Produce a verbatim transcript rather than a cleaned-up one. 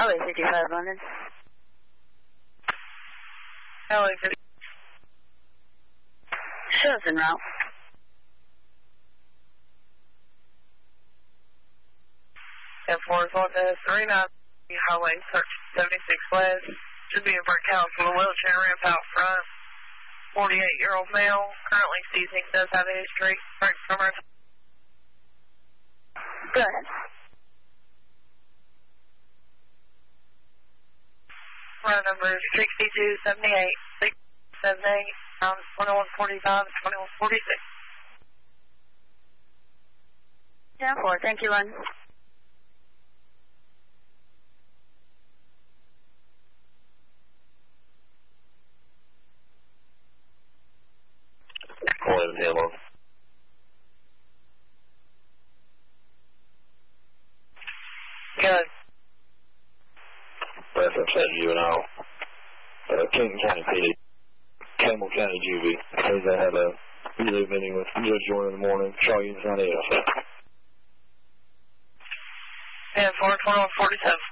Highway fifty-five, London. Highway fifty. Shows en route. ten four is one to three nine. Highway search seventy-six West. Should be in front house with a wheelchair ramp out front. forty-eight-year-old male. Currently seizing, does have a history. Right from our... Go ahead. Road number sixty-two seventy-eight, six seventy-eight, um, twenty-one forty-five, twenty-one forty-six. ten four, thank you, London. eleven, hello. Good. Reference at juvenile. Uh, King County P D. Campbell County Juvie. Please, I had a video meeting with Judge Jordan in the morning. Charlie, it's not it. ten four, twenty-one forty-seven.